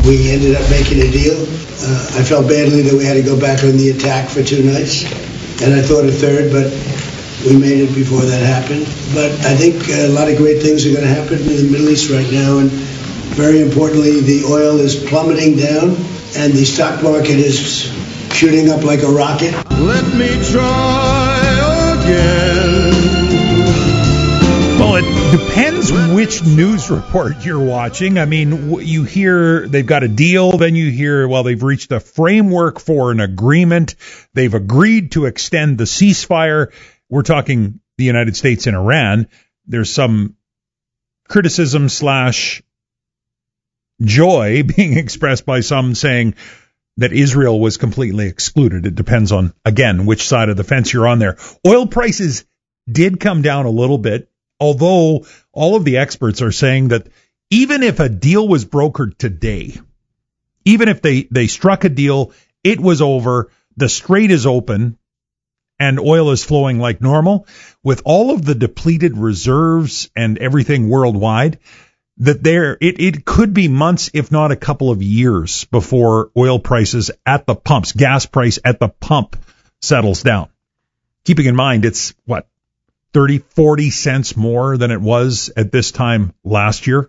We ended up making a deal. I felt badly that we had to go back on the attack for 2 nights, and I thought a third, but we made it before that happened. But I think a lot of great things are going to happen in the Middle East right now, and very importantly, the oil is plummeting down, and the stock market is shooting up like a rocket. Let me try again. Well, it depends which news report you're watching. I mean, you hear they've got a deal, then you hear, well, they've reached a framework for an agreement. They've agreed to extend the ceasefire. We're talking the United States and Iran. There's some criticism / joy being expressed by some saying that Israel was completely excluded. It depends on, again, which side of the fence you're on there. Oil prices did come down a little bit, although all of the experts are saying that even if a deal was brokered today, even if they struck a deal, it was over, the strait is open, and oil is flowing like normal, with all of the depleted reserves and everything worldwide, that it could be months, if not a couple of years, before oil prices at the pumps, gas price at the pump, settles down. Keeping in mind, it's 30, 40 cents more than it was at this time last year.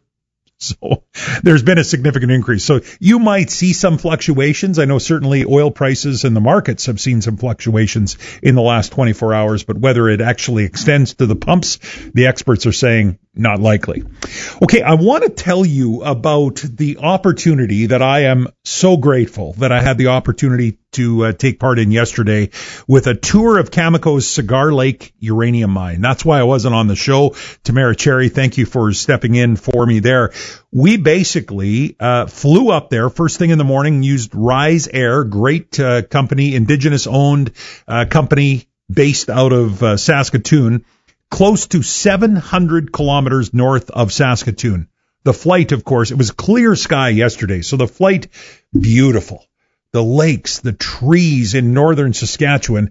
So there's been a significant increase. So you might see some fluctuations. I know certainly oil prices and the markets have seen some fluctuations in the last 24 hours, but whether it actually extends to the pumps, the experts are saying not likely. Okay, I want to tell you about the opportunity that I am so grateful that I had the opportunity to take part in yesterday with a tour of Cameco's Cigar Lake uranium mine. That's why I wasn't on the show. Tamara Cherry, thank you for stepping in for me there. We basically flew up there first thing in the morning, used Rise Air, great company, indigenous-owned company based out of Saskatoon, close to 700 kilometers north of Saskatoon. The flight, of course, it was clear sky yesterday, so the flight, beautiful. The lakes, the trees in northern Saskatchewan.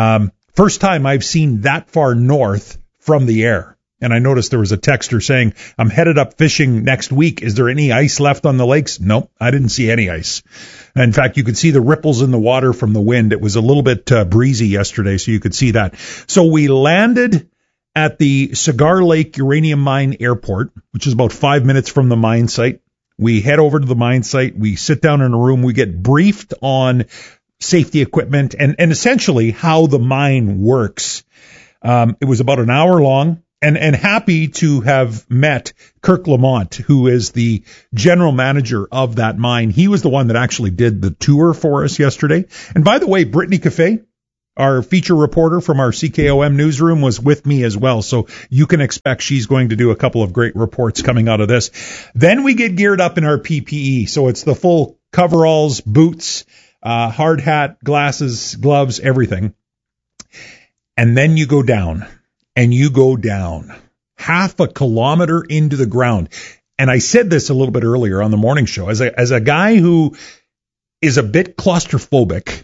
First time I've seen that far north from the air. And I noticed there was a texter saying, I'm headed up fishing next week. Is there any ice left on the lakes? Nope, I didn't see any ice. In fact, you could see the ripples in the water from the wind. It was a little bit breezy yesterday, so you could see that. So we landed at the Cigar Lake Uranium Mine Airport, which is about 5 minutes from the mine site. We head over to the mine site. We sit down in a room. We get briefed on safety equipment and essentially how the mine works. It was about an hour long, and happy to have met Kirk Lamont, who is the general manager of that mine. He was the one that actually did the tour for us yesterday. And by the way, Brittany Cafe, our feature reporter from our CKOM newsroom, was with me as well. So you can expect she's going to do a couple of great reports coming out of this. Then we get geared up in our PPE. So it's the full coveralls, boots, hard hat, glasses, gloves, everything. And then you go down and you go down half a kilometer into the ground. And I said this a little bit earlier on the morning show as a guy who is a bit claustrophobic.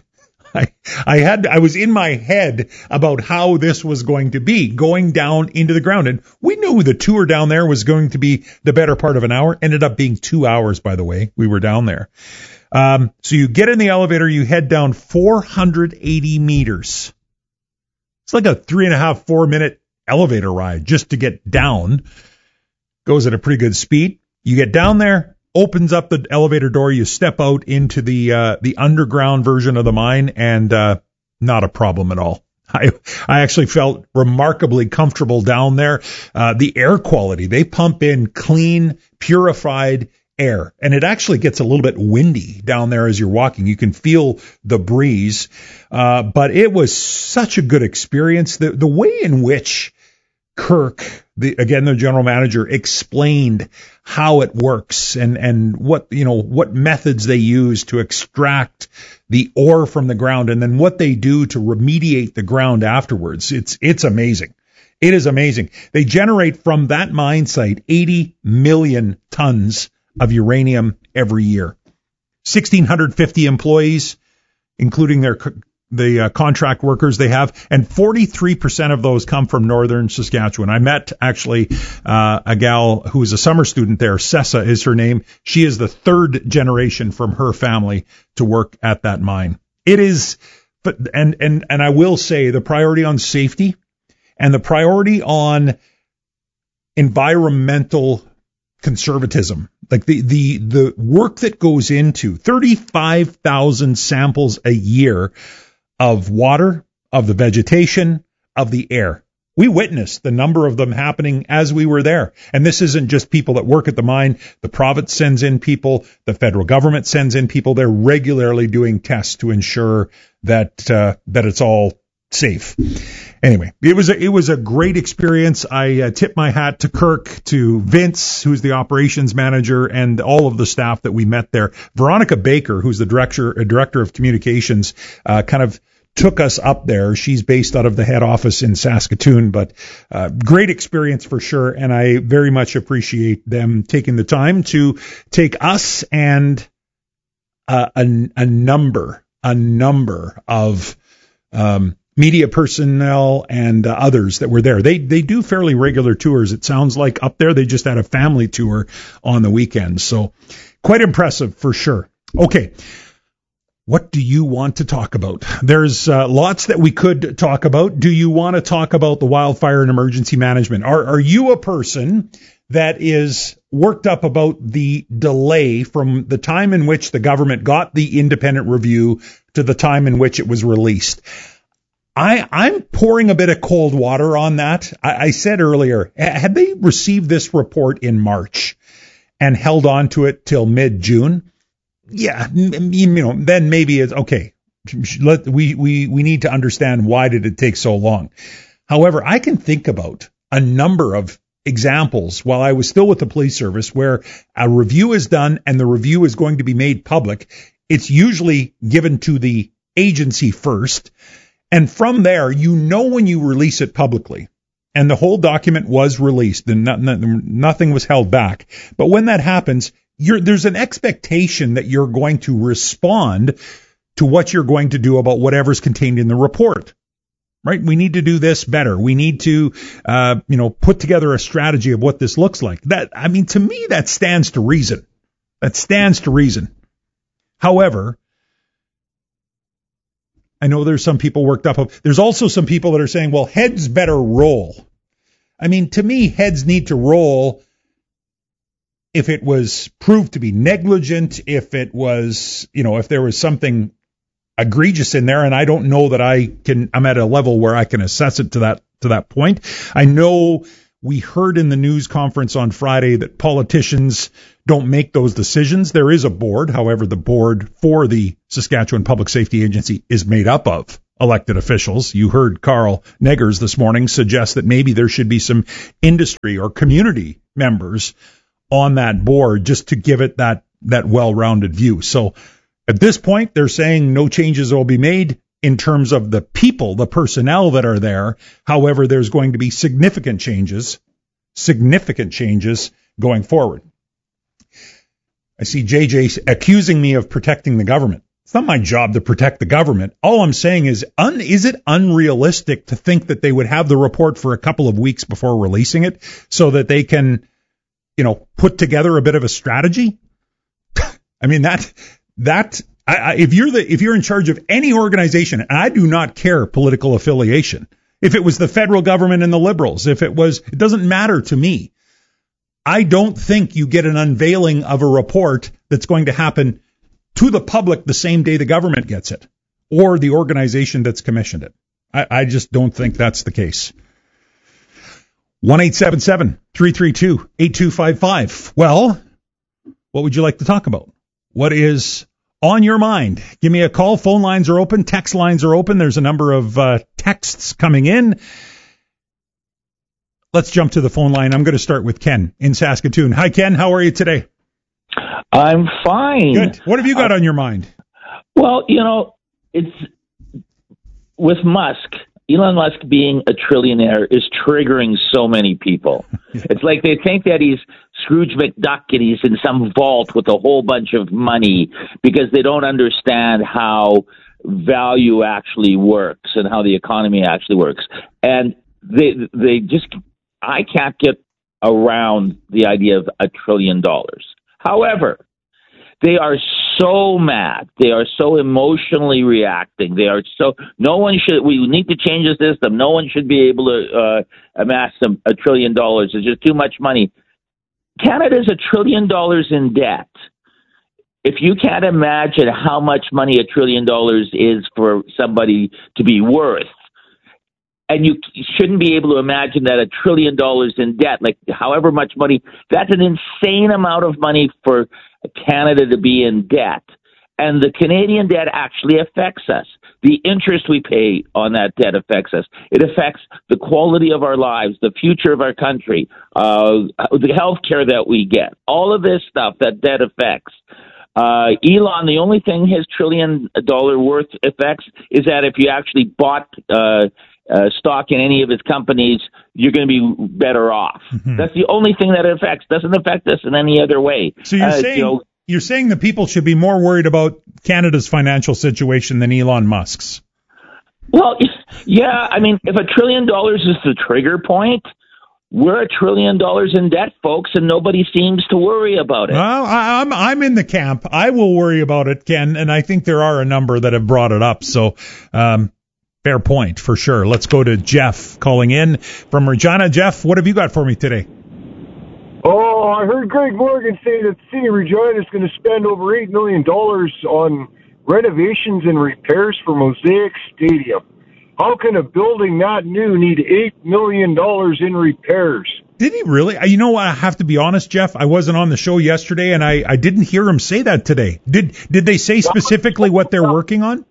I was in my head about how this was going to be, going down into the ground. And we knew the tour down there was going to be the better part of an hour. Ended up being 2 hours, by the way. We were down there. So you get in the elevator, you head down 480 meters. It's like a 3.5, 4 minute elevator ride just to get down. Goes at a pretty good speed. You get down there, opens up the elevator door, you step out into the underground version of the mine, and not a problem at all. I actually felt remarkably comfortable down there. The air quality, they pump in clean, purified air, and it actually gets a little bit windy down there as you're walking. You can feel the breeze, but it was such a good experience. The way in which Kirk, the general manager, explained how it works and what methods they use to extract the ore from the ground, and then what they do to remediate the ground afterwards. It's amazing. It is amazing. They generate from that mine site 80 million tons of uranium every year. 1,650 employees, including the contract workers they have, and 43% of those come from northern Saskatchewan. I met actually a gal who is a summer student there. Sessa is her name. She is the third generation from her family to work at that mine. It is, but and I will say the priority on safety and the priority on environmental conservatism, like the work that goes into 35,000 samples a year of water, of the vegetation, of the air. We witnessed the number of them happening as we were there. And this isn't just people that work at the mine. The province sends in people. The federal government sends in people. They're regularly doing tests to ensure that it's all safe. Anyway, it was a great experience. I tip my hat to Kirk, to Vince, who's the operations manager, and all of the staff that we met there. Veronica Baker, who's the director of communications, kind of took us up there. She's based out of the head office in Saskatoon, but great experience for sure. And I very much appreciate them taking the time to take us and a number of media personnel and others that were there. They do fairly regular tours. It sounds like up there they just had a family tour on the weekend. So quite impressive for sure. Okay. What do you want to talk about? There's lots that we could talk about. Do you want to talk about the wildfire and emergency management? Are you a person that is worked up about the delay from the time in which the government got the independent review to the time in which it was released? I'm pouring a bit of cold water on that. I said earlier, had they received this report in March and held on to it till mid-June, yeah, then maybe it's okay. We need to understand why did it take so long. However, I can think about a number of examples while I was still with the police service where a review is done and the review is going to be made public. It's usually given to the agency first. And from there, when you release it publicly, and the whole document was released, and nothing was held back. But when that happens, there's an expectation that you're going to respond to what you're going to do about whatever's contained in the report. Right? We need to do this better. We need to, put together a strategy of what this looks like. To me, that stands to reason. That stands to reason. However, I know there's some people worked up. There's also some people that are saying, well, heads better roll. To me, heads need to roll if it was proved to be negligent, if it was, if there was something egregious in there, and I don't know that I'm at a level where I can assess it to that point. I know we heard in the news conference on Friday that politicians don't make those decisions. There is a board. However, the board for the Saskatchewan Public Safety Agency is made up of elected officials. You heard Carl Neggers this morning suggest that maybe there should be some industry or community members on that board just to give it that well-rounded view. So at this point, they're saying no changes will be made in terms of the people, the personnel that are there. However, there's going to be significant changes going forward. I see JJ accusing me of protecting the government. It's not my job to protect the government. All I'm saying is it unrealistic to think that they would have the report for a couple of weeks before releasing it so that they can, put together a bit of a strategy? If you're in charge of any organization, and I do not care political affiliation, if it was the federal government and the Liberals, it doesn't matter to me. I don't think you get an unveiling of a report that's going to happen to the public the same day the government gets it or the organization that's commissioned it. I just don't think that's the case. 1-877-332-8255. Well, what would you like to talk about? What is on your mind? Give me a call. Phone lines are open. Text lines are open. There's a number of texts coming in. Let's jump to the phone line. I'm going to start with Ken in Saskatoon. Hi, Ken. How are you today? I'm fine. Good. What have you got on your mind? Well, it's with Musk. Elon Musk being a trillionaire is triggering so many people. It's like they think that he's Scrooge McDuck and he's in some vault with a whole bunch of money because they don't understand how value actually works and how the economy actually works. And they just, I can't get around the idea of $1 trillion. However, they are so mad. They are so emotionally reacting. We need to change the system. No one should be able to amass $1 trillion. It's just too much money. Canada's $1 trillion in debt. If you can't imagine how much money $1 trillion is for somebody to be worth, and you shouldn't be able to imagine that $1 trillion in debt, like however much money, that's an insane amount of money for Canada to be in debt. And the Canadian debt actually affects us. The interest we pay on that debt affects us. It affects the quality of our lives, the future of our country, the health care that we get, all of this stuff that debt affects. Elon, the only thing his $1 trillion worth affects is that if you actually bought stock in any of his companies, you're going to be better off. Mm-hmm. That's the only thing that it affects. Doesn't affect us in any other way. So you're saying that people should be more worried about Canada's financial situation than Elon Musk's? Well, yeah. I mean, if $1 trillion is the trigger point, we're $1 trillion in debt, folks, and nobody seems to worry about it. Well, I'm in the camp. I will worry about it, Ken, and I think there are a number that have brought it up. So, fair point, for sure. Let's go to Jeff calling in from Regina. Jeff, what have you got for me today? Oh, I heard Greg Morgan say that the city of Regina is going to spend over $8 million on renovations and repairs for Mosaic Stadium. How can a building that new need $8 million in repairs? Did he really? You know what? I have to be honest, Jeff. I wasn't on the show yesterday, and I didn't hear him say that today. Did they say specifically what they're working on?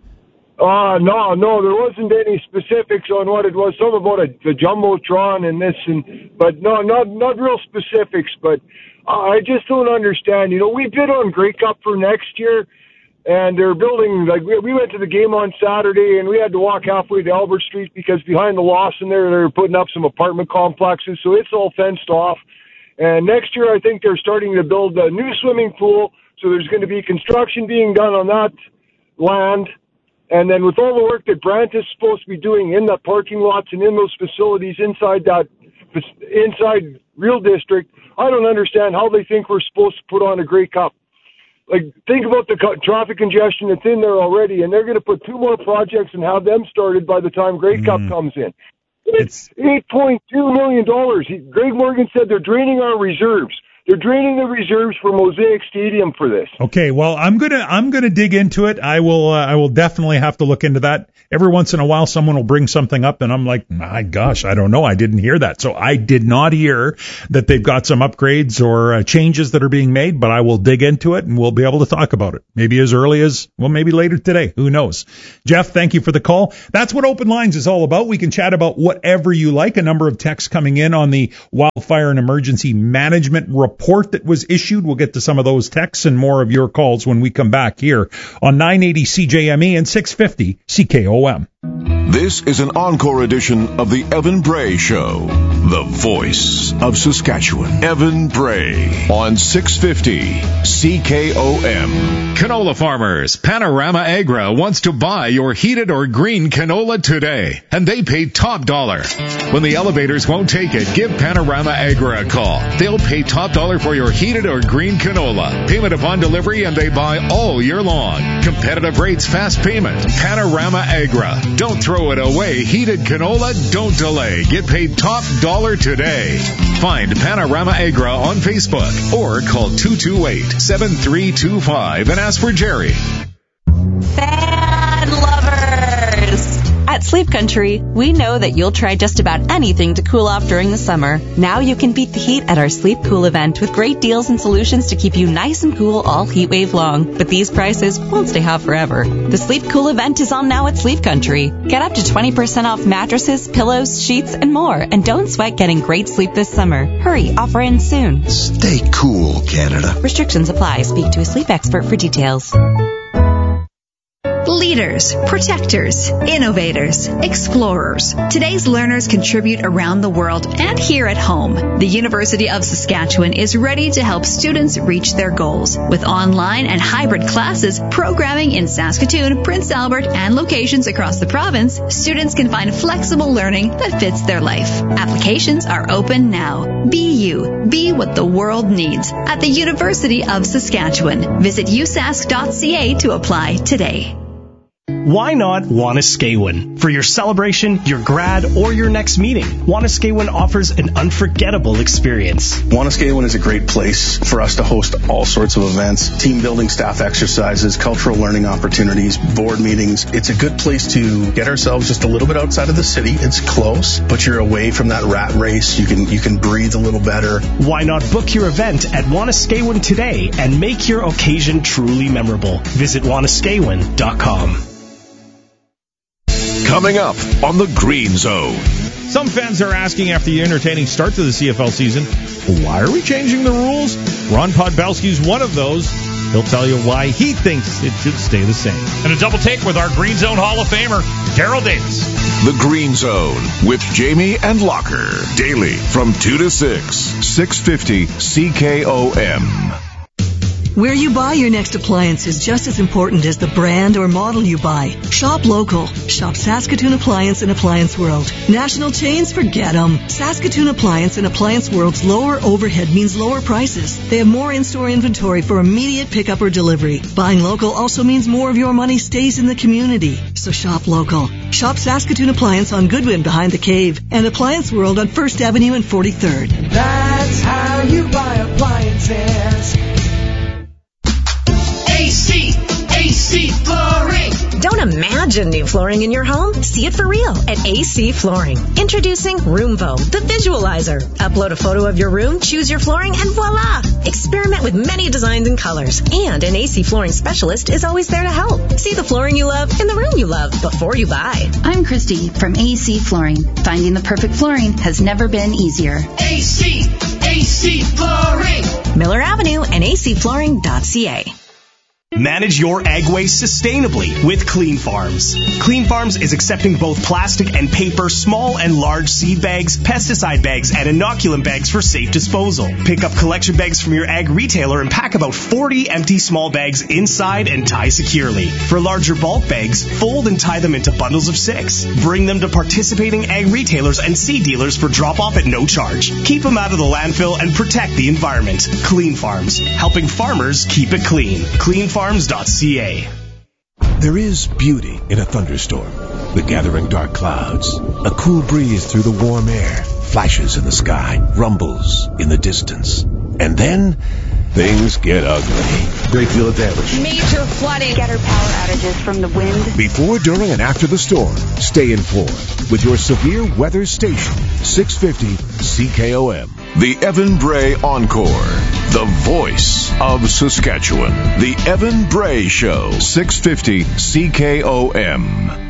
No, there wasn't any specifics on what it was. Something about the Jumbotron and this, but no, not real specifics. But I just don't understand. You know, we bid on Grey Cup for next year, and they're building, like, we went to the game on Saturday, and we had to walk halfway to Albert Street because behind the Lawson there, they're putting up some apartment complexes, so it's all fenced off. And next year, I think they're starting to build a new swimming pool, so there's going to be construction being done on that land. And then with all the work that Brandt is supposed to be doing in the parking lots and in those facilities inside Real District, I don't understand how they think we're supposed to put on a Grey Cup. Like, think about the traffic congestion that's in there already, and they're going to put 2 more projects and have them started by the time Grey Cup comes in. It's $8.2 million. Greg Morgan said they're draining our reserves. They're draining the reserves for Mosaic Stadium for this. Okay, well, I'm gonna dig into it. I will definitely have to look into that. Every once in a while, someone will bring something up, and I'm like, my gosh, I don't know. I didn't hear that. So I did not hear that they've got some upgrades or changes that are being made, but I will dig into it, and we'll be able to talk about it. Maybe as early as, well, maybe later today. Who knows? Jeff, thank you for the call. That's what Open Lines is all about. We can chat about whatever you like. A number of texts coming in on the Wildfire and Emergency Management Report that was issued. We'll get to some of those texts and more of your calls when we come back here on 980 CJME and 650 CKOM. This is an encore edition of the Evan Bray Show, the voice of Saskatchewan. Evan Bray on 650 CKOM. Canola farmers, Panorama Agra wants to buy your heated or green canola today, and they pay top dollar. When the elevators won't take it, give Panorama Agra a call. They'll pay top dollar for your heated or green canola. Payment upon delivery, and they buy all year long. Competitive rates, fast payment. Panorama Agra. Don't throw it away. Heated canola, don't delay. Get paid top dollar today. Find Panorama Agra on Facebook or call 228-7325 and ask for Jerry. Fan lovers! At Sleep Country, we know that you'll try just about anything to cool off during the summer. Now you can beat the heat at our Sleep Cool event with great deals and solutions to keep you nice and cool all heat wave long. But these prices won't stay hot forever. The Sleep Cool event is on now at Sleep Country. Get up to 20% off mattresses, pillows, sheets, and more. And don't sweat getting great sleep this summer. Hurry, offer ends soon. Stay cool, Canada. Restrictions apply. Speak to a sleep expert for details. Leaders, protectors, innovators, explorers. Today's learners contribute around the world and here at home. The University of Saskatchewan is ready to help students reach their goals. With online and hybrid classes, programming in Saskatoon, Prince Albert, and locations across the province, students can find flexible learning that fits their life. Applications are open now. Be you. Be what the world needs at the University of Saskatchewan. Visit usask.ca to apply today. Why not Wanuskewin? For your celebration, your grad, or your next meeting, Wanuskewin offers an unforgettable experience. Wanuskewin is a great place for us to host all sorts of events, team building, staff exercises, cultural learning opportunities, board meetings. It's a good place to get ourselves just a little bit outside of the city. It's close, but you're away from that rat race. You can breathe a little better. Why not book your event at Wanuskewin today and make your occasion truly memorable? Visit wanuskewin.com. Coming up on the Green Zone. Some fans are asking after the entertaining start to the CFL season, why are we changing the rules? Ron Podbelski is one of those. He'll tell you why he thinks it should stay the same. And a double take with our Green Zone Hall of Famer, Daryl Davis. The Green Zone with Jamie and Locker. Daily from 2 to 6. 650 CKOM. Where you buy your next appliance is just as important as the brand or model you buy. Shop local. Shop Saskatoon Appliance and Appliance World. National chains, forget them. Saskatoon Appliance and Appliance World's lower overhead means lower prices. They have more in-store inventory for immediate pickup or delivery. Buying local also means more of your money stays in the community. So shop local. Shop Saskatoon Appliance on Goodwin behind the Cave and Appliance World on 1st Avenue and 43rd. That's how you buy appliances. AC Flooring. Don't imagine new flooring in your home. See it for real at AC Flooring. Introducing Room Foam, the visualizer. Upload a photo of your room, choose your flooring, and voila! Experiment with many designs and colors. And an AC Flooring specialist is always there to help. See the flooring you love in the room you love before you buy. I'm Christy from AC Flooring. Finding the perfect flooring has never been easier. AC Flooring. Miller Avenue and acflooring.ca. Manage your ag waste sustainably with Clean Farms. Clean Farms is accepting both plastic and paper, small and large seed bags, pesticide bags, and inoculant bags for safe disposal. Pick up collection bags from your ag retailer and pack about 40 empty small bags inside and tie securely. For larger bulk bags, fold and tie them into bundles of 6. Bring them to participating ag retailers and seed dealers for drop-off at no charge. Keep them out of the landfill and protect the environment. Clean Farms, helping farmers keep it clean. CleanFarms.ca. There is beauty in a thunderstorm. The gathering dark clouds, a cool breeze through the warm air, flashes in the sky, rumbles in the distance. And then things get ugly. Great deal of damage. Major flooding. Getter power outages from the wind. Before, during, and after the storm, stay informed with your severe weather station, 650 CKOM. The Evan Bray Encore. The voice of Saskatchewan. The Evan Bray Show. 650 CKOM.